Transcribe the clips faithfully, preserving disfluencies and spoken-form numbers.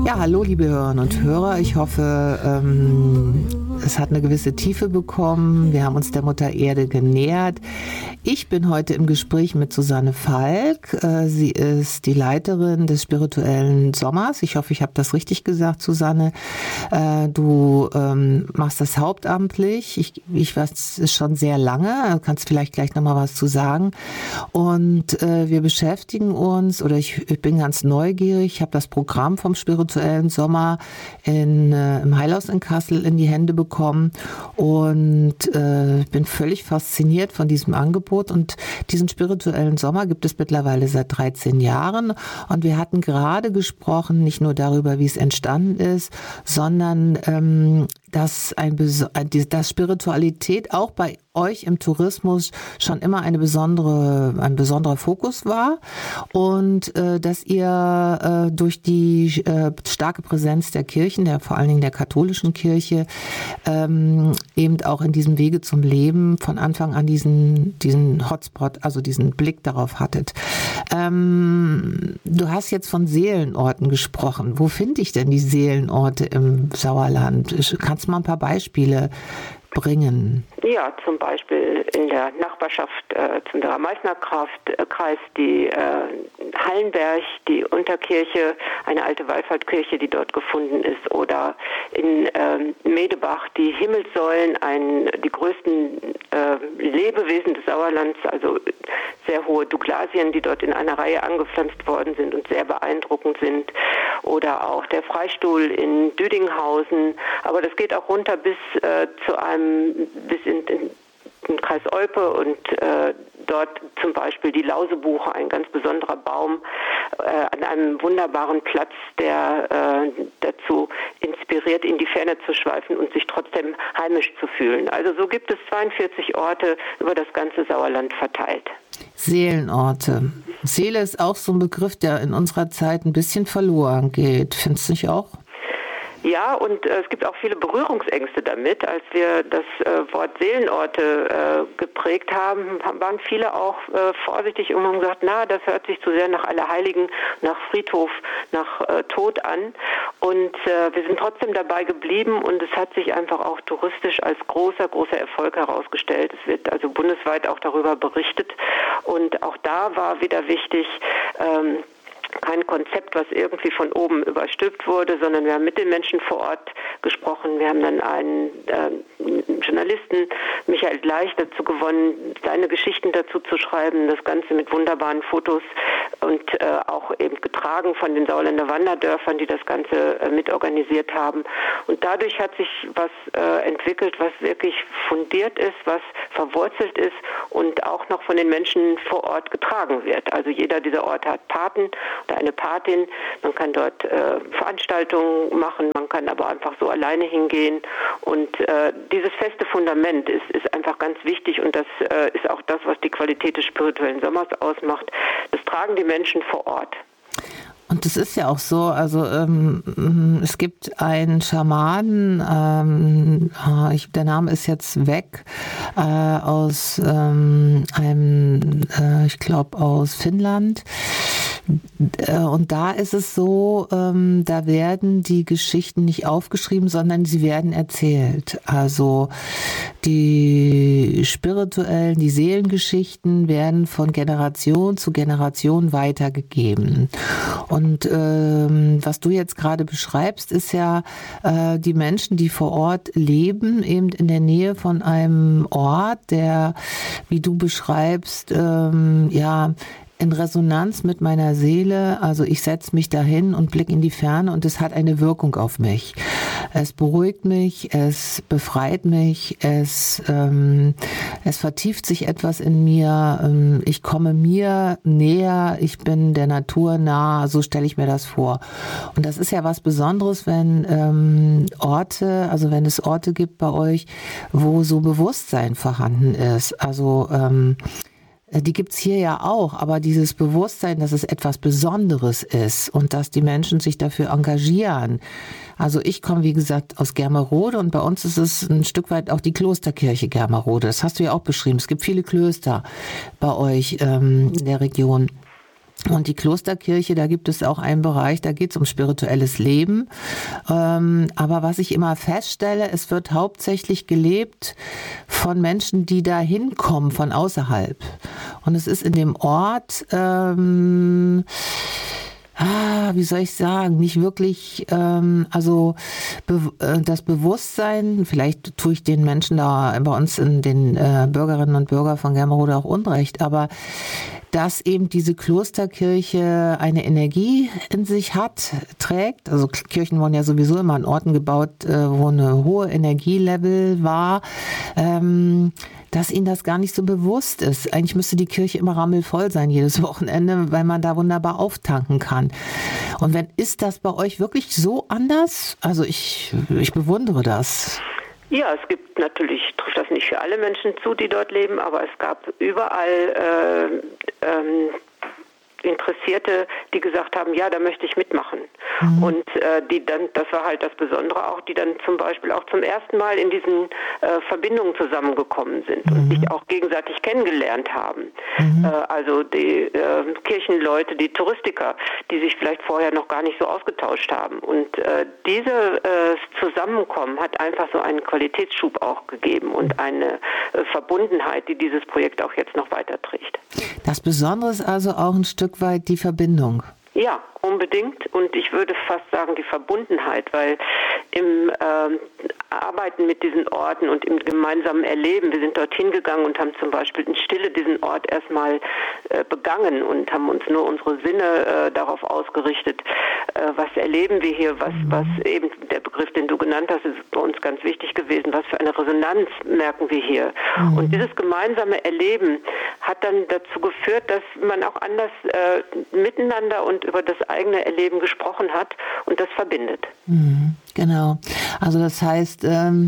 Ja, hallo liebe Hörerinnen und Hörer. Ich hoffe, ähm, es hat eine gewisse Tiefe bekommen. Wir haben uns der Mutter Erde genähert. Ich bin heute im Gespräch mit Susanne Falk. Äh, sie ist die Leiterin des spirituellen Sommers. Ich hoffe, ich habe das richtig gesagt, Susanne. Äh, du ähm, machst das hauptamtlich. Ich, ich weiß es schon sehr lange. Du kannst vielleicht gleich nochmal was zu sagen. Und äh, wir beschäftigen uns, oder ich, ich bin ganz neugierig. Ich habe das Programm vom spirituellen Sommer in, äh, im Heilhaus in Kassel in die Hände bekommen und äh, bin völlig fasziniert von diesem Angebot. Und diesen spirituellen Sommer gibt es mittlerweile seit dreizehn Jahren. Und wir hatten gerade gesprochen, nicht nur darüber, wie es entstanden ist, sondern ähm, dass, ein, dass Spiritualität auch bei euch im Tourismus schon immer eine besondere, ein besonderer Fokus war und äh, dass ihr äh, durch die äh, starke Präsenz der Kirchen, der vor allen Dingen der katholischen Kirche, ähm, eben auch in diesem Wege zum Leben von Anfang an diesen, diesen Hotspot, also diesen Blick darauf hattet. Ähm, du hast jetzt von Seelenorten gesprochen. Wo finde ich denn die Seelenorte im Sauerland? Kannst du mal ein paar Beispiele bringen? Ja, zum Beispiel in der Nachbarschaft äh, zum Dreier-Meißner-Kreis, die äh, Hallenberg, die Unterkirche, eine alte Wallfahrtskirche, die dort gefunden ist, oder in äh, Medebach die Himmelssäulen, ein, die größten äh, Lebewesen des Sauerlands, also sehr hohe Douglasien, die dort in einer Reihe angepflanzt worden sind und sehr beeindruckend sind, oder auch der Freistuhl in Düdinghausen, aber das geht auch runter bis äh, zu einem, bis in in den Kreis Olpe und äh, dort zum Beispiel die Lausebuche, ein ganz besonderer Baum äh, an einem wunderbaren Platz, der äh, dazu inspiriert, in die Ferne zu schweifen und sich trotzdem heimisch zu fühlen. Also so gibt es zweiundvierzig Orte über das ganze Sauerland verteilt. Seelenorte. Seele ist auch so ein Begriff, der in unserer Zeit ein bisschen verloren geht. Findest du nicht auch? Ja, und äh, es gibt auch viele Berührungsängste damit. Als wir das äh, Wort Seelenorte äh, geprägt haben, waren viele auch äh, vorsichtig und haben gesagt, na, das hört sich zu sehr nach Allerheiligen, nach Friedhof, nach äh, Tod an. Und äh, wir sind trotzdem dabei geblieben und es hat sich einfach auch touristisch als großer, großer Erfolg herausgestellt. Es wird also bundesweit auch darüber berichtet. Und auch da war wieder wichtig, ähm, kein Konzept, was irgendwie von oben überstülpt wurde, sondern wir haben mit den Menschen vor Ort gesprochen. Wir haben dann einen äh, Journalisten, Michael Gleich, dazu gewonnen, seine Geschichten dazu zu schreiben, das Ganze mit wunderbaren Fotos und äh, auch eben getragen von den Sauerländer Wanderdörfern, die das Ganze äh, mitorganisiert haben. Und dadurch hat sich was äh, entwickelt, was wirklich fundiert ist, was verwurzelt ist und auch noch von den Menschen vor Ort getragen wird. Also jeder dieser Orte hat Paten oder eine Patin. Man kann dort äh, Veranstaltungen machen, man kann aber einfach so alleine hingehen. Und äh, dieses feste Fundament ist, ist einfach ganz wichtig und das äh, ist auch das, was die Qualität des spirituellen Sommers ausmacht. Das tragen die Menschen vor Ort. Und das ist ja auch so, also ähm, es gibt einen Schamanen, ähm, ich, der Name ist jetzt weg, äh, aus ähm, einem, äh, ich glaube aus Finnland. Und da ist es so, ähm, da werden die Geschichten nicht aufgeschrieben, sondern sie werden erzählt. Also die spirituellen, die Seelengeschichten werden von Generation zu Generation weitergegeben. Und ähm, was du jetzt gerade beschreibst, ist ja äh, die Menschen, die vor Ort leben, eben in der Nähe von einem Ort, der, wie du beschreibst, ähm, ja, in Resonanz mit meiner Seele, also ich setze mich dahin und blicke in die Ferne und es hat eine Wirkung auf mich. Es beruhigt mich, es befreit mich, es, ähm, es vertieft sich etwas in mir, ähm, ich komme mir näher, ich bin der Natur nah, so stelle ich mir das vor. Und das ist ja was Besonderes, wenn ähm, Orte, also wenn es Orte gibt bei euch, wo so Bewusstsein vorhanden ist, also ähm, die gibt's hier ja auch, aber dieses Bewusstsein, dass es etwas Besonderes ist und dass die Menschen sich dafür engagieren. Also ich komme, wie gesagt, aus Germerode und bei uns ist es ein Stück weit auch die Klosterkirche Germerode. Das hast du ja auch beschrieben. Es gibt viele Klöster bei euch ähm, in der Region. Und die Klosterkirche, da gibt es auch einen Bereich, da geht es um spirituelles Leben. Ähm, aber was ich immer feststelle, es wird hauptsächlich gelebt von Menschen, die da hinkommen, von außerhalb. Und es ist in dem Ort, ähm, ah, wie soll ich sagen, nicht wirklich, ähm, also be- äh, das Bewusstsein, vielleicht tue ich den Menschen da bei uns, in den äh, Bürgerinnen und Bürgern von Germerode auch Unrecht, aber dass eben diese Klosterkirche eine Energie in sich hat, trägt. Also Kirchen wurden ja sowieso immer an Orten gebaut, äh, wo eine hohe Energielevel war, ähm, dass ihnen das gar nicht so bewusst ist. Eigentlich müsste die Kirche immer rammelvoll sein jedes Wochenende, weil man da wunderbar auftanken kann. Und wenn ist das bei euch wirklich so anders? Also ich, ich bewundere das. Ja, es gibt natürlich, trifft das nicht für alle Menschen zu, die dort leben, aber es gab überall äh, ähm, Interessierte, die gesagt haben, ja, da möchte ich mitmachen. Mhm. Und äh, die dann, das war halt das Besondere auch, die dann zum Beispiel auch zum ersten Mal in diesen äh, Verbindungen zusammengekommen sind mhm. und sich auch gegenseitig kennengelernt haben. Mhm. Äh, also die äh, Kirchenleute, die Touristiker, die sich vielleicht vorher noch gar nicht so ausgetauscht haben. Und äh, dieses äh, Zusammenkommen hat einfach so einen Qualitätsschub auch gegeben und eine äh, Verbundenheit, die dieses Projekt auch jetzt noch weiterträgt. Das Besondere ist also auch ein Stück weit die Verbindung. Ja, unbedingt. Und ich würde fast sagen die Verbundenheit, weil im ähm, Arbeiten mit diesen Orten und im gemeinsamen Erleben, wir sind dorthin gegangen und haben zum Beispiel in Stille diesen Ort erstmal äh, begangen und haben uns nur unsere Sinne äh, darauf ausgerichtet, äh, was erleben wir hier, was, was eben der Begriff, den du genannt hast, ist bei uns ganz wichtig gewesen, was für eine Resonanz merken wir hier. Mhm. Und dieses gemeinsame Erleben hat dann dazu geführt, dass man auch anders äh, miteinander und über das eigene Erleben gesprochen hat und das verbindet. Mhm, genau. Also das heißt, ähm,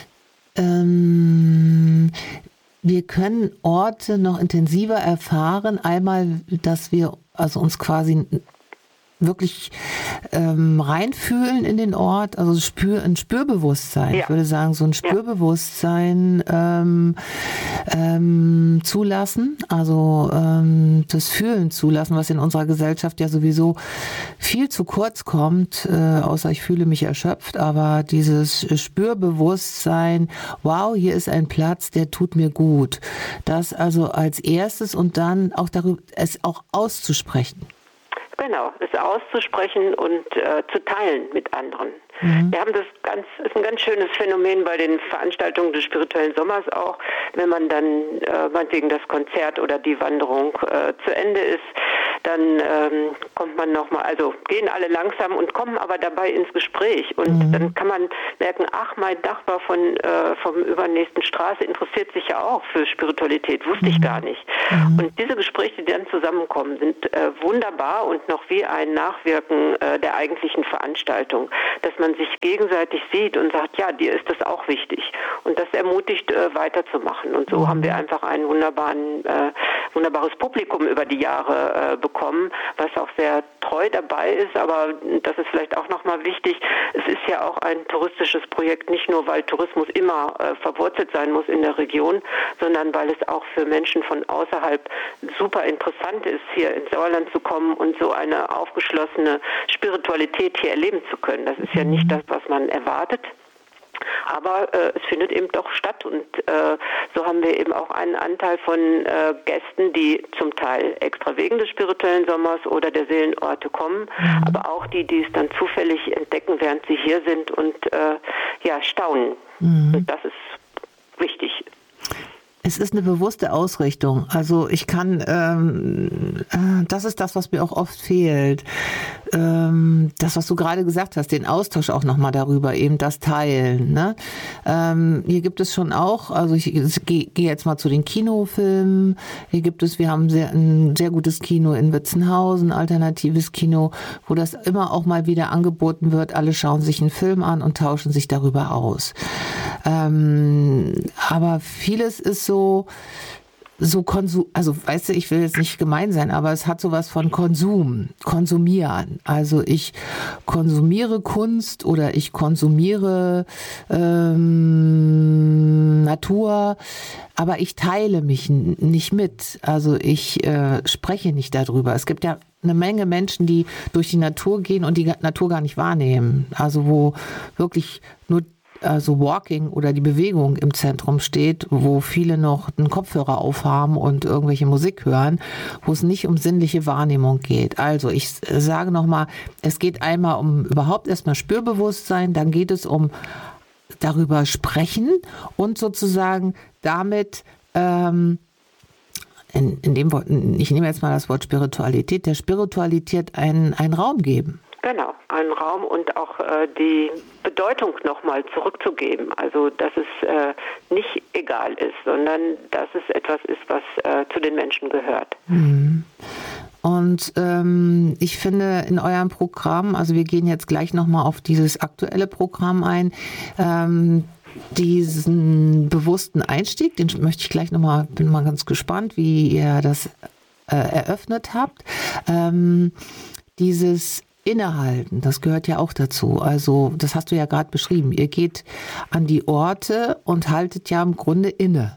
ähm, wir können Orte noch intensiver erfahren. Einmal, dass wir also uns quasi wirklich ähm, reinfühlen in den Ort, also spür, ein Spürbewusstsein, ja. Ich würde sagen, so ein Spürbewusstsein ähm, ähm, zulassen, also ähm, das Fühlen zulassen, was in unserer Gesellschaft ja sowieso viel zu kurz kommt, äh, außer ich fühle mich erschöpft, aber dieses Spürbewusstsein, wow, hier ist ein Platz, der tut mir gut, das also als erstes und dann auch darüber, es auch auszusprechen. Genau, es auszusprechen und äh, zu teilen mit anderen. Mhm. Wir haben das ganz, ist ein ganz schönes Phänomen bei den Veranstaltungen des spirituellen Sommers auch, wenn man dann äh, meinetwegen das Konzert oder die Wanderung äh, zu Ende ist, dann ähm, kommt man nochmal, also gehen alle langsam und kommen aber dabei ins Gespräch und mhm. dann kann man merken, ach, mein Nachbar von äh, vom übernächsten Straße interessiert sich ja auch für Spiritualität, wusste mhm. ich gar nicht. Mhm. Und diese Gespräche, die dann zusammenkommen, sind äh, wunderbar und noch wie ein Nachwirken äh, der eigentlichen Veranstaltung, dass man sich gegenseitig sieht und sagt, ja, dir ist das auch wichtig. Und das ermutigt, äh, weiterzumachen. Und so mhm. haben wir einfach ein wunderbaren, äh, wunderbares Publikum über die Jahre äh, bekommen, was auch sehr treu dabei ist. Aber das ist vielleicht auch nochmal wichtig. Es ist ja auch ein touristisches Projekt, nicht nur, weil Tourismus immer äh, verwurzelt sein muss in der Region, sondern weil es auch für Menschen von außerhalb super interessant ist, hier ins Sauerland zu kommen und so eine aufgeschlossene Spiritualität hier erleben zu können. Das ist ja nicht das, was man erwartet. Aber äh, es findet eben doch statt und äh, so haben wir eben auch einen Anteil von äh, Gästen, die zum Teil extra wegen des spirituellen Sommers oder der Seelenorte kommen, mhm. aber auch die, die es dann zufällig entdecken, während sie hier sind und äh, ja, staunen. Mhm. Und das ist wichtig. Es ist eine bewusste Ausrichtung. Also ich kann, ähm, das ist das, was mir auch oft fehlt. Ähm, das, was du gerade gesagt hast, den Austausch auch nochmal darüber, eben das Teilen. Ne? Ähm, hier gibt es schon auch, also ich, ich gehe geh jetzt mal zu den Kinofilmen. Hier gibt es, wir haben sehr, ein sehr gutes Kino in Witzenhausen, alternatives Kino, wo das immer auch mal wieder angeboten wird. Alle schauen sich einen Film an und tauschen sich darüber aus. Ähm, aber vieles ist so, so Konsum, also weißt du, ich will jetzt nicht gemein sein, aber es hat sowas von Konsum, konsumieren. Also ich konsumiere Kunst oder ich konsumiere ähm, Natur, aber ich teile mich n- nicht mit. Also ich äh, spreche nicht darüber. Es gibt ja eine Menge Menschen, die durch die Natur gehen und die Ga- Natur gar nicht wahrnehmen. Also wo wirklich nur also Walking oder die Bewegung im Zentrum steht, wo viele noch einen Kopfhörer aufhaben und irgendwelche Musik hören, wo es nicht um sinnliche Wahrnehmung geht. Also ich sage nochmal, es geht einmal um überhaupt erstmal Spürbewusstsein, dann geht es um darüber sprechen und sozusagen damit ähm, in, in dem Wort, ich nehme jetzt mal das Wort Spiritualität, der Spiritualität einen, einen Raum geben. Genau, einen Raum und auch äh, die Bedeutung nochmal zurückzugeben. Also, dass es äh, nicht egal ist, sondern dass es etwas ist, was äh, zu den Menschen gehört. Mhm. Und ähm, ich finde in eurem Programm, also wir gehen jetzt gleich nochmal auf dieses aktuelle Programm ein, ähm, diesen bewussten Einstieg, den möchte ich gleich nochmal, bin mal ganz gespannt, wie ihr das äh, eröffnet habt. Ähm, dieses Innehalten, das gehört ja auch dazu. Also das hast du ja gerade beschrieben. Ihr geht an die Orte und haltet ja im Grunde inne.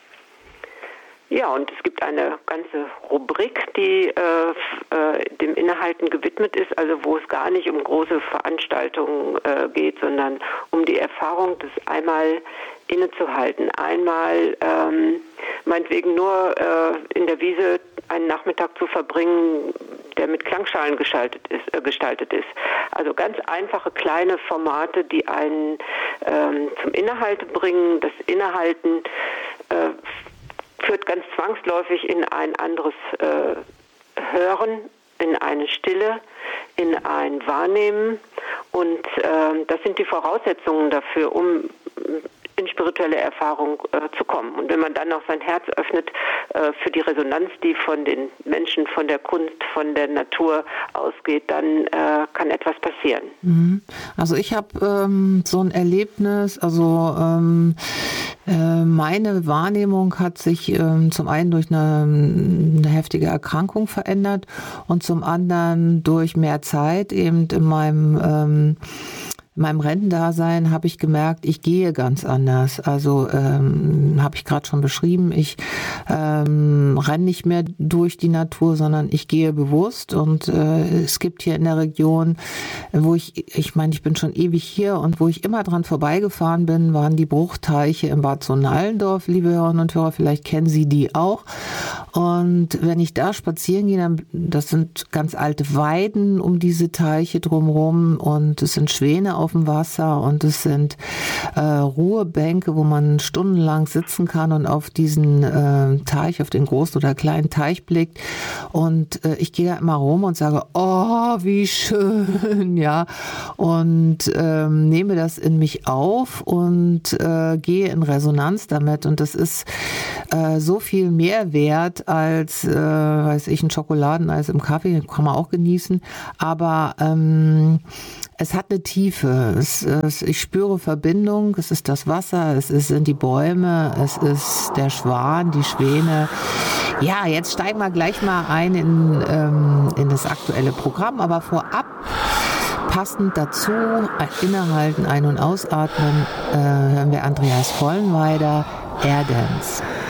Ja, und es gibt eine ganze Rubrik, die äh, äh, dem Innehalten gewidmet ist, also wo es gar nicht um große Veranstaltungen äh, geht, sondern um die Erfahrung, das einmal innezuhalten. Einmal ähm, meinetwegen nur äh, in der Wiese einen Nachmittag zu verbringen, der mit Klangschalen gestaltet ist, äh, gestaltet ist. Also ganz einfache kleine Formate, die einen ähm, zum Innehalten bringen. Das Innehalten äh, führt ganz zwangsläufig in ein anderes äh, Hören, in eine Stille, in ein Wahrnehmen. Und äh, das sind die Voraussetzungen dafür, um in spirituelle Erfahrung äh, zu kommen. Und wenn man dann auch sein Herz öffnet äh, für die Resonanz, die von den Menschen, von der Kunst, von der Natur ausgeht, dann äh, kann etwas passieren. Also ich habe ähm, so ein Erlebnis, also ähm, äh, meine Wahrnehmung hat sich ähm, zum einen durch eine, eine heftige Erkrankung verändert und zum anderen durch mehr Zeit eben in meinem ähm, In meinem Rentendasein habe ich gemerkt, ich gehe ganz anders. Also ähm, habe ich gerade schon beschrieben, ich ähm, renne nicht mehr durch die Natur, sondern ich gehe bewusst. Und äh, es gibt hier in der Region, wo ich, ich meine, ich bin schon ewig hier und wo ich immer dran vorbeigefahren bin, waren die Bruchteiche im Bad Sohn-Allendorf, liebe Hörerinnen und Hörer, vielleicht kennen Sie die auch. Und wenn ich da spazieren gehe, dann, das sind ganz alte Weiden um diese Teiche drumherum und es sind Schwäne auf dem Wasser und es sind äh, Ruhebänke, wo man stundenlang sitzen kann und auf diesen äh, Teich, auf den großen oder kleinen Teich blickt. Und äh, ich gehe da immer rum und sage, oh, wie schön, ja. Und ähm, nehme das in mich auf und äh, gehe in Resonanz damit. Und das ist äh, so viel mehr wert als, äh, weiß ich, ein Schokoladeneis im Kaffee, kann man auch genießen. Aber ähm, es hat eine Tiefe. Es, es, ich spüre Verbindung. Es ist das Wasser, es ist, sind die Bäume, es ist der Schwan, die Schwäne. Ja, jetzt steigen wir gleich mal ein in, ähm, in das aktuelle Programm. Aber vorab, passend dazu, innehalten, ein- und ausatmen, äh, hören wir Andreas Vollenweider, Air Dance.